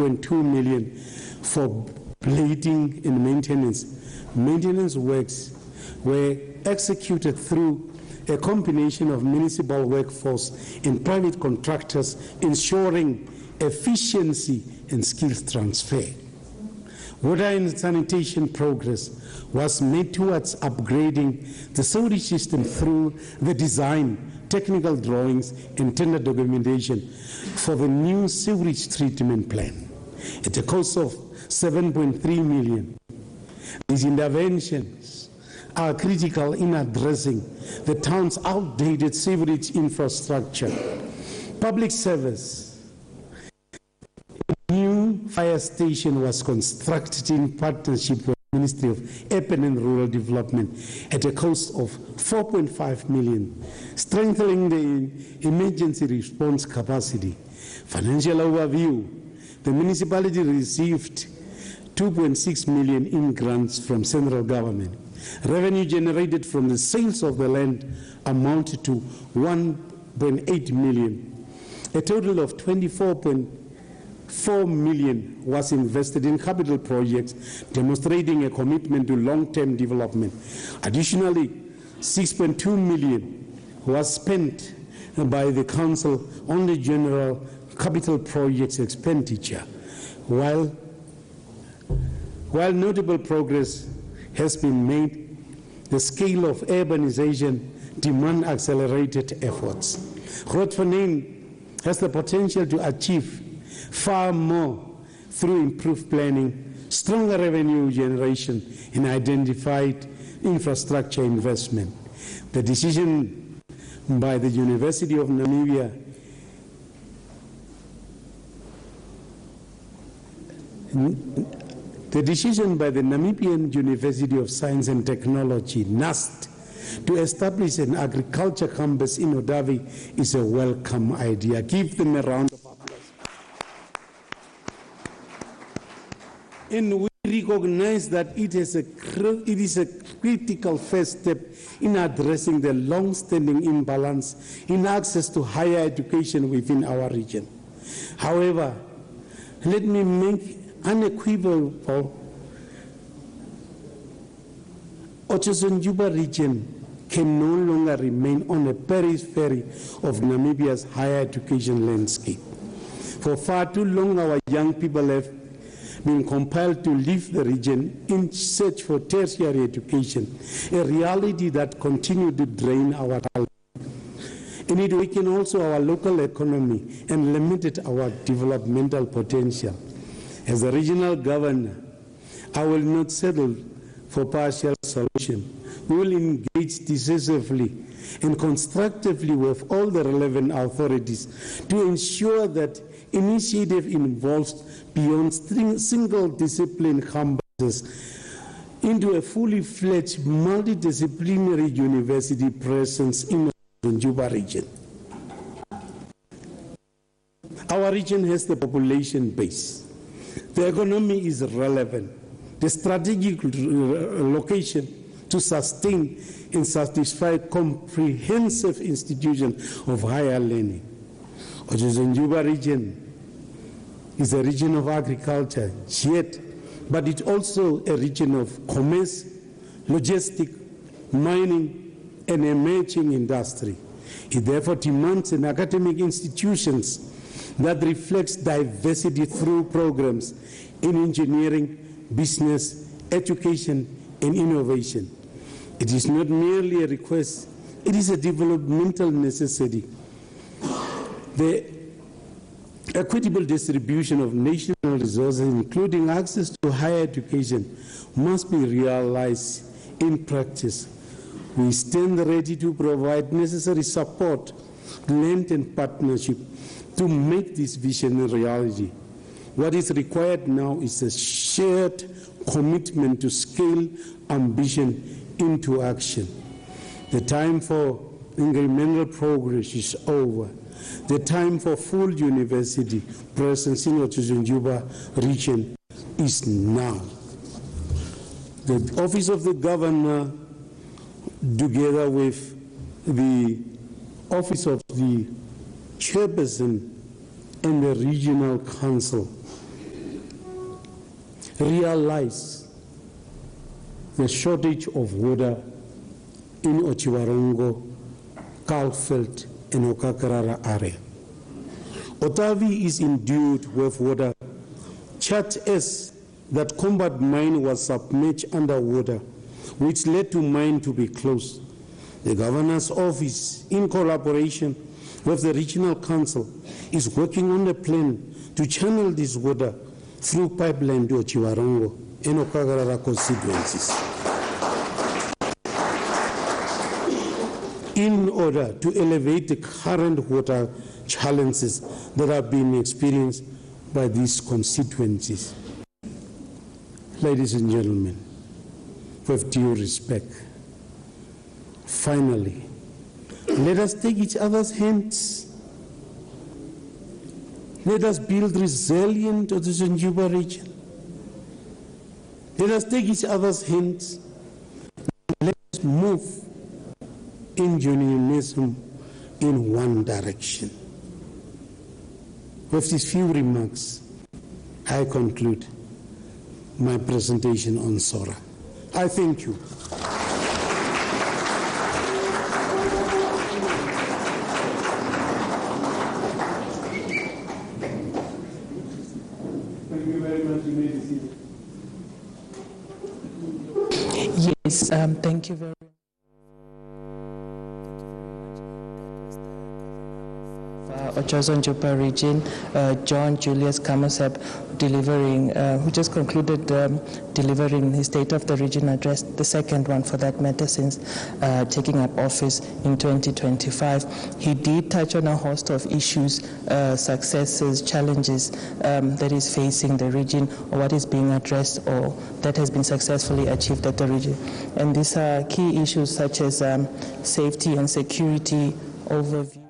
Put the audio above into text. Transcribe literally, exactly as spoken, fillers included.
point two million for blading and maintenance. Maintenance works were executed through a combination of municipal workforce and private contractors, ensuring efficiency and skills transfer. Water and sanitation progress was made towards upgrading the sewage system through the design, technical drawings, and tender documentation for the new sewage treatment plan at a cost of seven point three million. These interventions are critical in addressing the town's outdated sewage infrastructure. Public service. A new fire station was constructed in partnership with the Ministry of Urban and Rural Development at a cost of four point five million, strengthening the emergency response capacity. Financial overview. The municipality received two point six million in grants from central government. Revenue generated from the sales of the land amounted to one point eight million. A total of twenty-four point four million was invested in capital projects, demonstrating a commitment to long-term development. Additionally, six point two million was spent by the council on the general capital projects expenditure. While, while notable progress has been made, the scale of urbanization demand accelerated efforts. Grootfontein has the potential to achieve far more through improved planning, stronger revenue generation, and identified infrastructure investment. The decision by the University of Namibia The decision by the Namibian University of Science and Technology, NUST, to establish an agriculture campus in Odavi is a welcome idea. Give them a round of applause. And we recognize that it is a, it is a critical first step in addressing the long-standing imbalance in access to higher education within our region. However, let me make unequivocal, Otjozondjuba region can no longer remain on the periphery of Namibia's higher education landscape. For far too long, our young people have been compelled to leave the region in search for tertiary education, a reality that continues to drain our talent. And it weakened also our local economy and limited our developmental potential. As a regional governor, I will not settle for partial solution. We will engage decisively and constructively with all the relevant authorities to ensure that initiative involves beyond single discipline campuses into a fully fledged multidisciplinary university presence in the Juba region. Our region has the population base. The economy is relevant. The strategic location to sustain and satisfy comprehensive institution of higher learning. Otjozondjuba region is a region of agriculture, yet, but it's also a region of commerce, logistics, mining, and emerging industry. It therefore demands an academic institutions that reflects diversity through programs in engineering, business, education, and innovation. It is not merely a request, it is a developmental necessity. The equitable distribution of national resources, including access to higher education, must be realized in practice. We stand ready to provide necessary support, lend, and partnership to make this vision a reality. What is required now is a shared commitment to scale ambition into action. The time for incremental progress is over. The time for full university presence in Otjozondjuba region is now. The Office of the Governor, together with the Office of the Chairperson and the Regional Council, realize the shortage of water in Otjiwarongo, Kalkveld, and Okakarara area. Otavi is endued with water. Chat S, that combat mine was submerged underwater, which led to mine to be closed. The governor's office, in collaboration with the regional council, is working on a plan to channel this water through pipeline to Otjiwarongo and Okakarara constituencies, in order to elevate the current water challenges that are being experienced by these constituencies. Ladies and gentlemen, with due respect, finally, let us take each other's hands. Let us build resilient to the Zanzibar region. Let us take each other's hands. Let us move in unionism in one direction. With these few remarks, I conclude my presentation on SORA. I thank you. Thank you very much. You may be seated. Yes, um, thank you very much. Otjiwarongo region, uh, John Julius Kamosep, delivering, uh, who just concluded um, delivering his State of the Region address, the second one for that matter since uh, taking up office in twenty twenty-five. He did touch on a host of issues, uh, successes, challenges um, that is facing the region, or what is being addressed or that has been successfully achieved at the region. And these are key issues such as um, safety and security overview.